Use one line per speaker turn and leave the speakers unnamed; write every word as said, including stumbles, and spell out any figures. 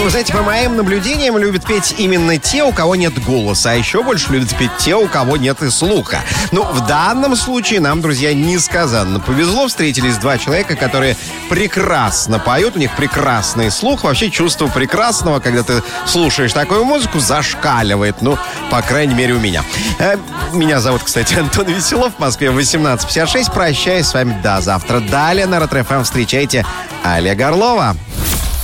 Вы знаете, по моим наблюдениям, любят петь именно те, у кого нет голоса. А еще больше любят петь те, у кого нет и слуха. Ну, в данном случае нам, друзья, несказанно повезло. Встретились два человека, которые прекрасно поют. У них прекрасный слух. Вообще, чувство прекрасного, когда ты слушаешь такую музыку, зашкаливает. Ну, по крайней мере, у меня. Э, меня зовут, кстати, Антон Веселов. В Москве восемнадцать пятьдесят шесть. Прощаюсь с вами до завтра. Далее на Ретро-ФМ встречайте Олега Орлова.